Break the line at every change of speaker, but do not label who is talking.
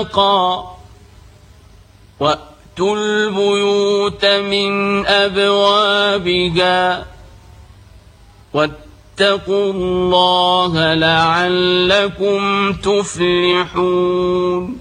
وأتوا البيوت من أبوابها واتقوا الله لعلكم تفلحون